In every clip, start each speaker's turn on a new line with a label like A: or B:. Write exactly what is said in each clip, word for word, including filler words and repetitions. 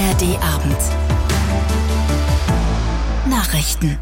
A: R D-Abend. Nachrichten.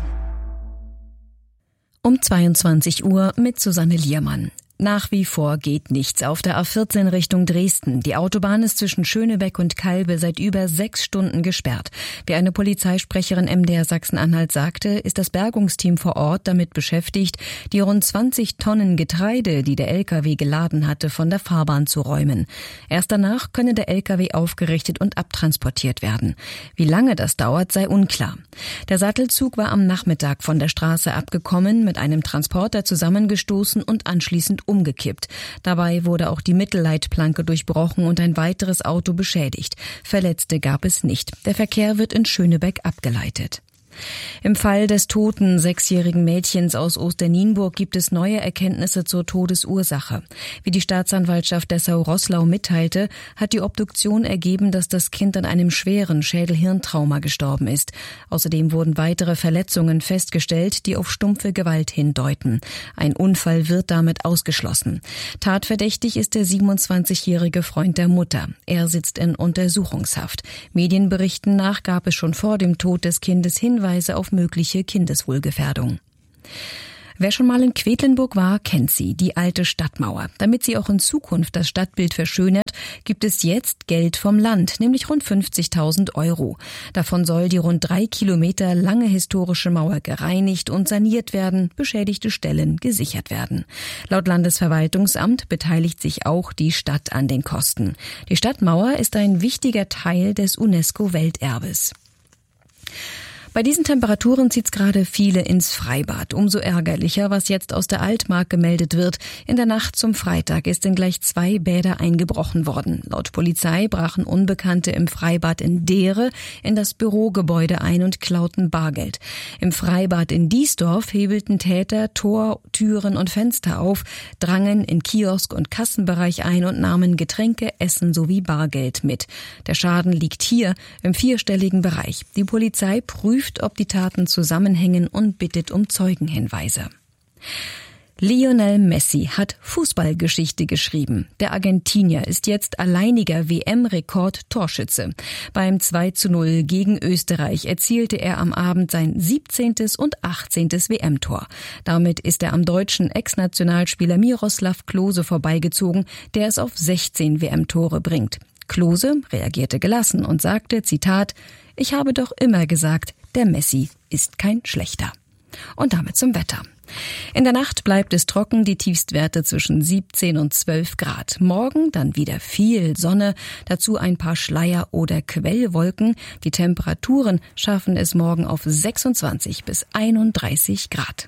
A: Um zweiundzwanzig Uhr mit Susanne Liermann. Nach wie vor geht nichts auf der A vierzehn Richtung Dresden. Die Autobahn ist zwischen Schönebeck und Kalbe seit über sechs Stunden gesperrt. Wie eine Polizeisprecherin M D R Sachsen-Anhalt sagte, ist das Bergungsteam vor Ort damit beschäftigt, die rund zwanzig Tonnen Getreide, die der L K W geladen hatte, von der Fahrbahn zu räumen. Erst danach könne der L K W aufgerichtet und abtransportiert werden. Wie lange das dauert, sei unklar. Der Sattelzug war am Nachmittag von der Straße abgekommen, mit einem Transporter zusammengestoßen und anschließend umgekippt. Dabei wurde auch die Mittelleitplanke durchbrochen und ein weiteres Auto beschädigt. Verletzte gab es nicht. Der Verkehr wird in Schönebeck abgeleitet. Im Fall des toten sechsjährigen Mädchens aus Osternienburg gibt es neue Erkenntnisse zur Todesursache. Wie die Staatsanwaltschaft Dessau-Roßlau mitteilte, hat die Obduktion ergeben, dass das Kind an einem schweren Schädel-Hirntrauma gestorben ist. Außerdem wurden weitere Verletzungen festgestellt, die auf stumpfe Gewalt hindeuten. Ein Unfall wird damit ausgeschlossen. Tatverdächtig ist der siebenundzwanzigjährige Freund der Mutter. Er sitzt in Untersuchungshaft. Medienberichten nach gab es schon vor dem Tod des Kindes Hinweise auf mögliche Kindeswohlgefährdung. Wer schon mal in Quedlinburg war, kennt sie, die alte Stadtmauer. Damit sie auch in Zukunft das Stadtbild verschönert, gibt es jetzt Geld vom Land, nämlich rund fünfzigtausend Euro. Davon soll die rund drei Kilometer lange historische Mauer gereinigt und saniert werden, beschädigte Stellen gesichert werden. Laut Landesverwaltungsamt beteiligt sich auch die Stadt an den Kosten. Die Stadtmauer ist ein wichtiger Teil des UNESCO-Welterbes. Bei diesen Temperaturen zieht's gerade viele ins Freibad. Umso ärgerlicher, was jetzt aus der Altmark gemeldet wird. In der Nacht zum Freitag ist in gleich zwei Bäder eingebrochen worden. Laut Polizei brachen Unbekannte im Freibad in Dehre in das Bürogebäude ein und klauten Bargeld. Im Freibad in Diesdorf hebelten Täter Tor, Türen und Fenster auf, drangen in Kiosk- und Kassenbereich ein und nahmen Getränke, Essen sowie Bargeld mit. Der Schaden liegt hier im vierstelligen Bereich. Die Polizei prüft, ob die Taten zusammenhängen und bittet um Zeugenhinweise. Lionel Messi hat Fußballgeschichte geschrieben. Der Argentinier ist jetzt alleiniger W M-Rekord-Torschütze. Beim zwei zu null gegen Österreich erzielte er am Abend sein siebzehntes und achtzehntes W M-Tor. Damit ist er am deutschen Ex-Nationalspieler Miroslav Klose vorbeigezogen, der es auf sechzehn W M-Tore bringt. Klose reagierte gelassen und sagte, Zitat, »Ich habe doch immer gesagt, der Messi ist kein Schlechter.« Und damit zum Wetter. In der Nacht bleibt es trocken, die Tiefstwerte zwischen siebzehn und zwölf Grad. Morgen dann wieder viel Sonne, dazu ein paar Schleier- oder Quellwolken. Die Temperaturen schaffen es morgen auf sechsundzwanzig bis einunddreißig Grad.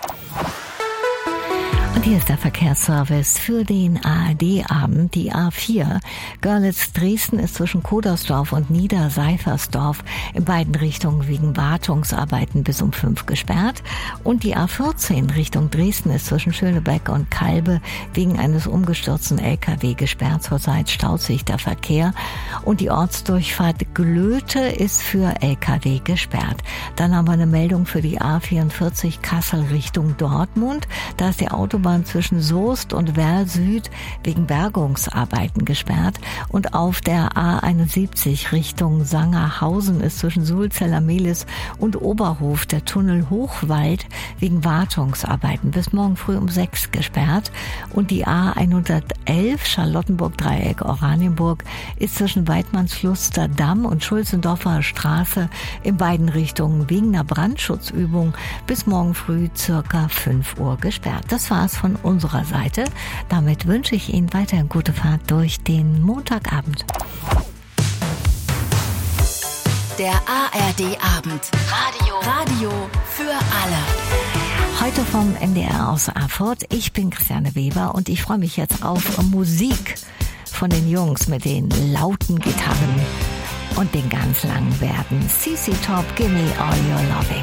B: Und hier ist der Verkehrsservice für den A R D-Abend. Die A vier Görlitz-Dresden ist zwischen Kodersdorf und Niederseifersdorf in beiden Richtungen wegen Wartungsarbeiten bis um fünf gesperrt. Und die A vierzehn Richtung Dresden ist zwischen Schönebeck und Kalbe wegen eines umgestürzten L K W gesperrt. Zurzeit staut sich der Verkehr. Und die Ortsdurchfahrt Glöte ist für L K W gesperrt. Dann haben wir eine Meldung für die A vierundvierzig Kassel Richtung Dortmund. Da ist die Autobahn zwischen Soest und Werl Süd wegen Bergungsarbeiten gesperrt. Und auf der A einundsiebzig Richtung Sangerhausen ist zwischen Sulzeller-Mehlis und Oberhof der Tunnel Hochwald wegen Wartungsarbeiten bis morgen früh um sechs gesperrt. Und die A hundertelf Charlottenburg-Dreieck Oranienburg ist zwischen Weidmannsfluster Damm und Schulzendorfer Straße in beiden Richtungen wegen einer Brandschutzübung bis morgen früh circa fünf Uhr gesperrt. Das war's von unserer Seite. Damit wünsche ich Ihnen weiterhin gute Fahrt durch den Montagabend.
A: Der A R D-Abend. Radio. Radio für alle.
B: Heute vom M D R aus Erfurt. Ich bin Christiane Weber und ich freue mich jetzt auf Musik von den Jungs mit den lauten Gitarren und den ganz langen Bärten. C C Top, Give Me All Your Loving.